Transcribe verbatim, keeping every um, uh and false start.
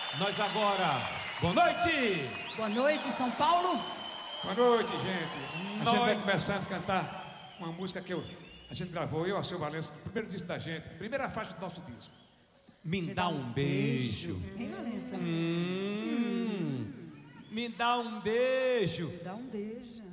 Nós agora. Boa noite! Boa noite, São Paulo. Boa noite, gente. A Nós... gente vai começando a cantar uma música que eu, a gente gravou, eu, Alceu Valença, primeiro disco da gente, primeira faixa do nosso disco. Me, Me dá um beijo. beijo. Hein, Valença? Hum, hum. Me dá um beijo. Me dá um beijo.